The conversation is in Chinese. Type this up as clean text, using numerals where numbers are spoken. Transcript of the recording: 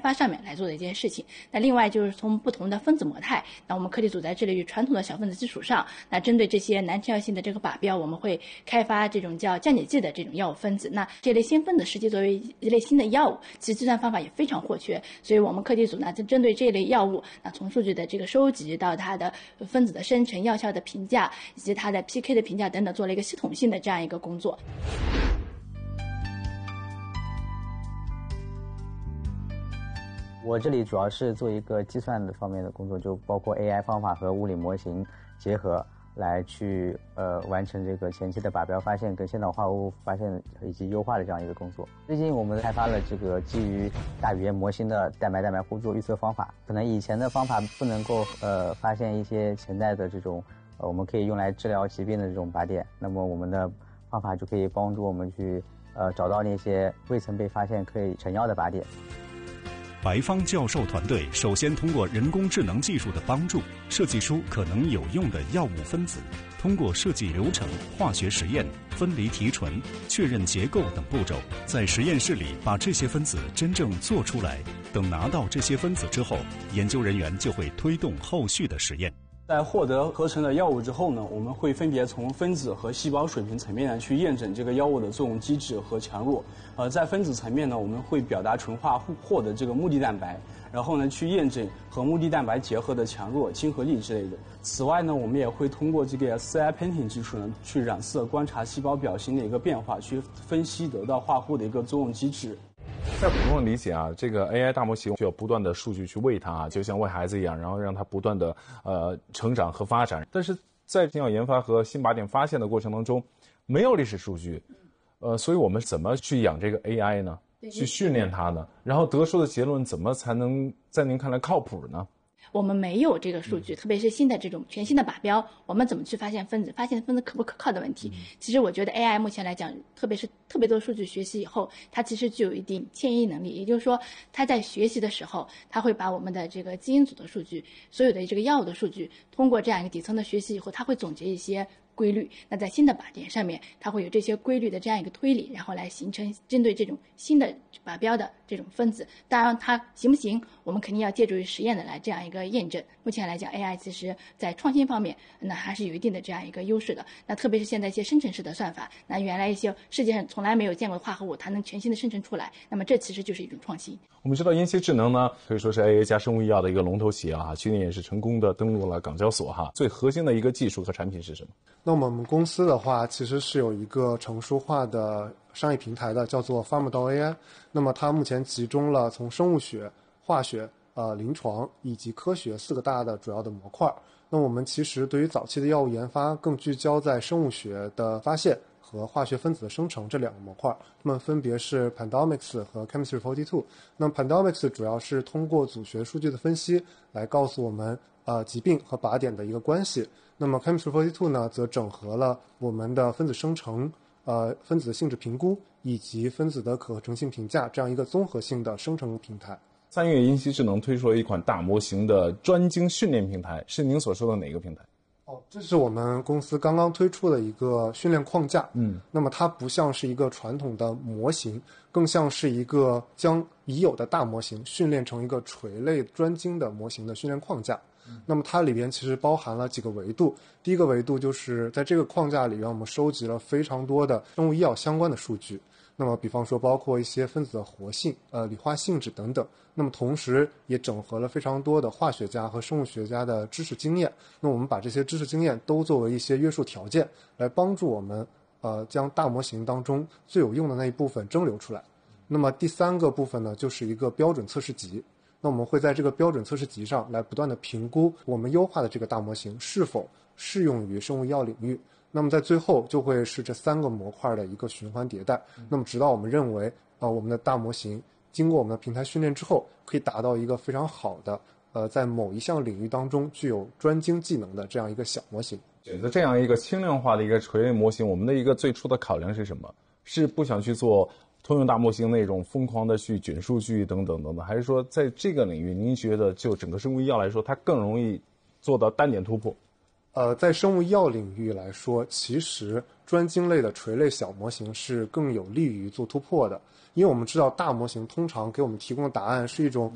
发上面来做的一件事情。那另外就是从不同的分子模态，那我们课题组在这里与传统的小分子基础上，那针对这些难治疗性的这个靶标，我们会开发这种叫降解剂的这种药物分子。那这类新分子实际作为一类新的药物，其实计算方法也非常获缺，所以我们课题组呢针对这类药物，那从数据的这个收集到它的分子的生成、药效的评价以及它的 PK 的评价等等，做了一个系统性的这样一个工作。 我这里主要是做一个计算的方面的工作，就包括 AI 方法和物理模型结合来去完成这个前期的靶标发现跟先导化合物发现以及优化的这样一个工作。最近我们开发了这个基于大语言模型的蛋白互助预测方法。可能以前的方法不能够发现一些潜在的这种我们可以用来治疗疾病的这种靶点，那么我们的方法就可以帮助我们去找到那些未曾被发现可以成药的靶点。 白方教授团队首先通过人工智能技术的帮助，设计出可能有用的药物分子，通过设计流程、化学实验、分离提纯、确认结构等步骤，在实验室里把这些分子真正做出来。等拿到这些分子之后，研究人员就会推动后续的实验。 在获得合成的药物之后呢，我们会分别从分子和细胞水平层面呢去验证这个药物的作用机制和强弱。在分子层面呢，我们会表达纯化获得这个目的蛋白，然后呢去验证和目的蛋白结合的强弱、亲和力之类的。此外呢，我们也会通过这个 CI painting 技术呢去染色观察细胞表型的一个变化，去分析得到化合物的一个作用机制。 在普通的理解啊，这个 AI 大模型需要不断的数据去喂它啊，就像喂孩子一样，然后让它不断的成长和发展。但是在新药研发和新靶点发现的过程当中，没有历史数据，所以我们怎么去养这个 AI 呢？去训练它呢？然后得出的结论怎么才能在您看来靠谱呢？ 我们没有这个数据，特别是新的这种全新的靶标，我们怎么去发现分子可不可靠的问题？其实我觉得 AI 目前来讲，特别是特别多数据学习以后，它其实具有一定迁移能力，也就是说，它在学习的时候，它会把我们的这个基因组的数据，所有的这个药物的数据，通过这样一个底层的学习以后，它会总结一些规律。那在新的靶点上面，它会有这些规律的这样一个推理，然后来形成针对这种新的靶标的这种分子。当然，它行不行，我们肯定要借助于实验的来这样一个验证。目前来讲 ，AI 其实在创新方面，那还是有一定的这样一个优势的。那特别是现在一些生成式的算法，那原来一些世界上从来没有见过的化合物，它能全新的生成出来，那么这其实就是一种创新。 我们知道因烯智能呢，可以说是 AI 加生物医药的一个龙头企业啊，去年也是成功的登陆了港交所哈。最核心的一个技术和产品是什么？ 那我们公司的话，其实是有一个成熟化的商业平台的，叫做 Pharma AI。那么它目前集中了从生物学、化学、临床以及科学4个大的主要的模块。那我们其实对于早期的药物研发，更聚焦在生物学的发现和化学分子的生成这2个模块，它们分别是 PanDomics 和 Chemistry 42。那么 PanDomics 主要是通过组学数据的分析来告诉我们疾病和靶点的一个关系。那么 Chemistry 42呢，则整合了我们的分子生成、分子的性质评估以及分子的可合成性评价这样一个综合性的生成平台。 3月因烯智能推出了一款大模型的专精训练平台，是您所说的哪个平台？ 这是我们公司刚刚推出的一个训练框架。那么它不像是一个传统的模型，更像是一个将已有的大模型训练成一个垂类专精的模型的训练框架。那么它里边其实包含了几个维度。第一个维度就是在这个框架里边，我们收集了非常多的生物医药相关的数据。那么比方说包括一些分子的活性、理化性质等等。那么同时也整合了非常多的化学家和生物学家的知识经验。那我们把这些知识经验都作为一些约束条件，来帮助我们将大模型当中最有用的那一部分蒸馏出来。那么第3个部分呢，就是一个标准测试集。那我们会在这个标准测试集上来不断的评估我们优化的这个大模型是否适用于生物医药领域。那么在最后就会是这3个模块的一个循环迭代。那么直到我们认为我们的大模型经过我们的平台训练之后，可以达到一个非常好的在某一项领域当中具有专精技能的这样一个小模型。 选择这样一个轻量化的一个垂类模型，我们的一个最初的考量是什么？是不想去做通用大模型那种疯狂的去卷数据等等等等，还是说在这个领域您觉得就整个生物医药来说，它更容易做到单点突破？ 在生物医药领域来说，其实专精类的垂类小模型是更有利于做突破的。因为我们知道大模型通常给我们提供的答案是一种